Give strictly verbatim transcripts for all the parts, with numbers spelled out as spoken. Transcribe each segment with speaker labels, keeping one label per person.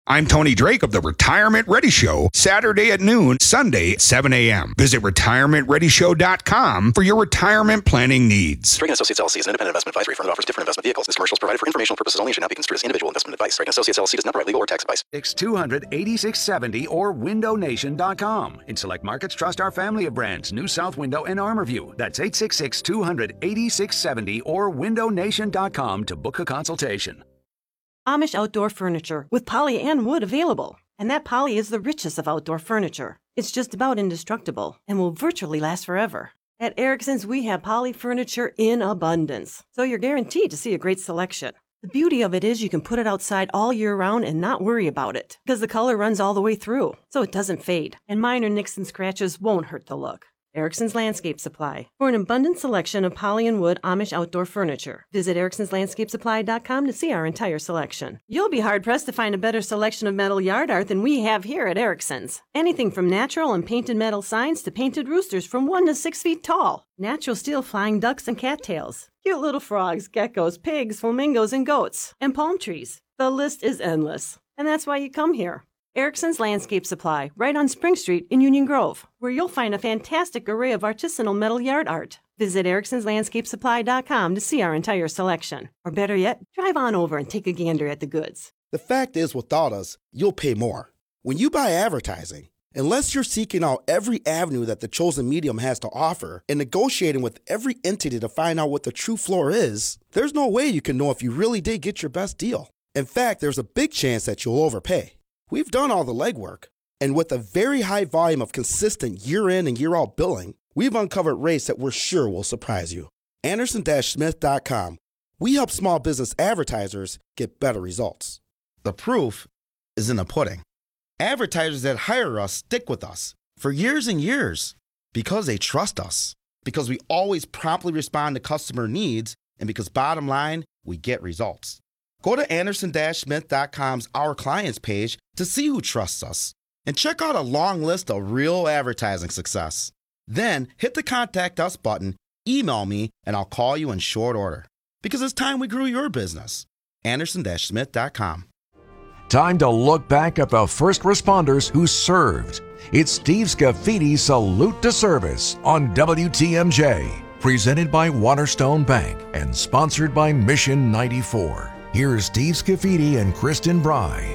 Speaker 1: I'm Tony Drake of the Retirement Ready Show, Saturday at noon, Sunday at seven a.m. Visit retirement ready show dot com for your retirement planning needs.
Speaker 2: Drake and Associates L L C is an independent investment advisory firm that offers different investment vehicles. This commercial is provided for informational purposes only and should not be construed as individual investment advice. Drake and Associates L L C does not provide legal or tax advice.
Speaker 3: X two hundred, eighty-six seventy or window nation dot com. In select markets, trust our family of brands, New South Window and Armorview. That's eight six six, two hundred, eighty-six seventy or window nation dot com to book a consultation.
Speaker 4: Amish outdoor furniture with poly and wood available. And that poly is the richest of outdoor furniture. It's just about indestructible and will virtually last forever. At Erickson's, we have poly furniture in abundance, so you're guaranteed to see a great selection. The beauty of it is you can put it outside all year round and not worry about it, because the color runs all the way through, so it doesn't fade, and minor nicks and scratches won't hurt the look. Erickson's Landscape Supply. For an abundant selection of poly and wood Amish outdoor furniture, visit ericksons landscape supply dot com to see our entire selection. You'll be hard-pressed to find a better selection of metal yard art than we have here at Erickson's. Anything from natural and painted metal signs to painted roosters from one to six feet tall. Natural steel flying ducks and cattails. Cute little frogs, geckos, pigs, flamingos, and goats. And palm trees. The list is endless. And that's why you come here. Erickson's Landscape Supply, right on Spring Street in Union Grove, where you'll find a fantastic array of artisanal metal yard art. Visit ericksons landscape supply dot com to see our entire selection. Or better yet, drive on over and take a gander at the goods.
Speaker 5: The fact is, without us, you'll pay more. When you buy advertising, unless you're seeking out every avenue that the chosen medium has to offer and negotiating with every entity to find out what the true floor is, there's no way you can know if you really did get your best deal. In fact, there's a big chance that you'll overpay. We've done all the legwork, and with a very high volume of consistent year-in and year-out billing, we've uncovered rates that we're sure will surprise you. Anderson Smith dot com. We help small business advertisers get better results. The proof is in the pudding. Advertisers that hire us stick with us for years and years because they trust us, because we always promptly respond to customer needs, and because bottom line, we get results. Go to Anderson Smith dot com's Our Clients page to see who trusts us and check out a long list of real advertising success. Then hit the Contact Us button, email me, and I'll call you in short order. Because it's time we grew your business. Anderson Smith dot com.
Speaker 6: Time to look back at the first responders who served. It's Steve Scaffidi's Salute to Service on W T M J. Presented by Waterstone Bank and sponsored by Mission ninety-four. Here's Steve Scaffidi and Kristen Bry.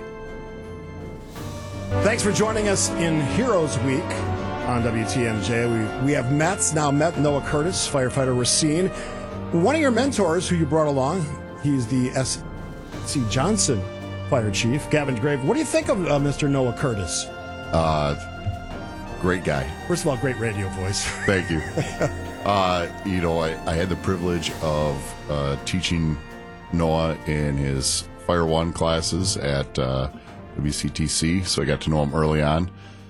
Speaker 7: Thanks for joining us in Heroes Week on W T M J. We, we have met, now met Noah Curtis, firefighter Racine. One of your mentors who you brought along, he's the S C Johnson Fire Chief, Gavin Grave. What do you think of uh, Mister Noah Curtis?
Speaker 8: Uh, great guy.
Speaker 7: First of all, great radio voice.
Speaker 8: Thank you. uh, you know, I, I had the privilege of uh, teaching Noah in his Fire One classes at uh, W C T C, so I got to know him early on.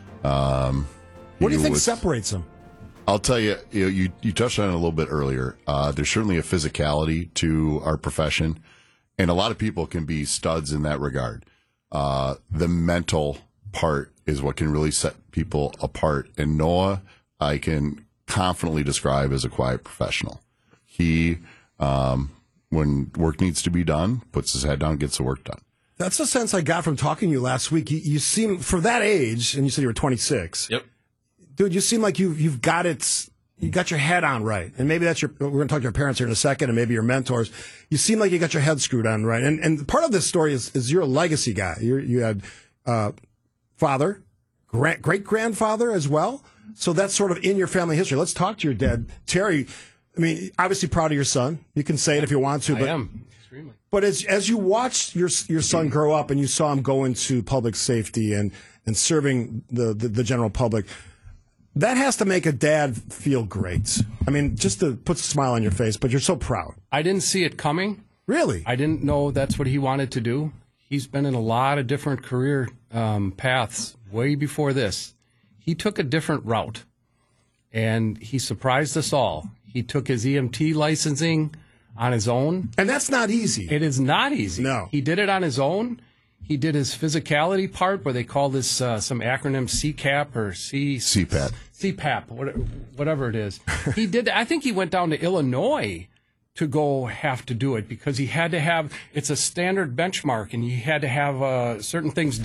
Speaker 8: Um,
Speaker 7: what do you think
Speaker 8: was,
Speaker 7: separates him?
Speaker 8: I'll tell you, you, know, you, you touched on it a little bit earlier. Uh, there's certainly a physicality to our profession, and a lot of people can be studs in that regard. Uh, the mental part is what can really set people apart, and Noah, I can confidently describe as a quiet professional. He... Um, when work needs to be done, puts his head down, gets the work done.
Speaker 7: That's the sense I got from talking to you last week. You, you seem, for that age, and you said you were twenty-six.
Speaker 9: Yep.
Speaker 7: Dude, you seem like you've, you've got it, you got your head on right. And maybe that's your, we're going to talk to your parents here in a second, and maybe your mentors. You seem like you got your head screwed on right. And and part of this story is, is you're a legacy guy. You're, you had uh, father, great grandfather as well. So that's sort of in your family history. Let's talk to your dad. Terry, I mean, obviously proud of your son. You can say it if you want to. But,
Speaker 9: I am, extremely.
Speaker 7: But as as you watched your your son grow up and you saw him go into public safety and, and serving the, the, the general public, that has to make a dad feel great. I mean, just to put a smile on your face, but you're so proud.
Speaker 9: I didn't see it coming.
Speaker 7: Really?
Speaker 9: I didn't know that's what he wanted to do. He's been in a lot of different career um, paths way before this. He took a different route, and he surprised us all. He took his E M T licensing on his own.
Speaker 7: And that's not easy.
Speaker 9: It is not easy.
Speaker 7: No.
Speaker 9: He did it on his own. He did his physicality part, where they call this uh, some acronym C CAP or C...
Speaker 8: C PAP.
Speaker 9: C PAP, whatever it is. He did. I think he went down to Illinois to go have to do it because he had to have, it's a standard benchmark, and he had to have uh, certain things